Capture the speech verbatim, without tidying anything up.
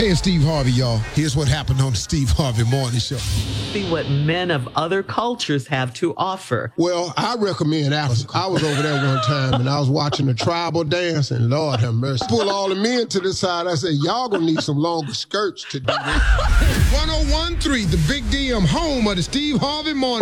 Hey, it's Steve Harvey, y'all. Here's what happened on the Steve Harvey Morning Show. See what men of other cultures have to offer. Well, I recommend Africa. I was over there one time, and I was watching the tribal dance, and Lord have mercy. Pull all the men to the side. I said, y'all gonna need some longer skirts to do this. one oh one point three, the Big D M, home of the Steve Harvey Morning